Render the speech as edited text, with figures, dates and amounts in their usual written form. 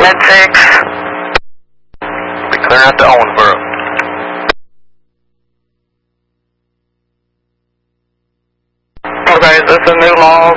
Mid-6. We clear out to Owensboro. Okay, is this a new log?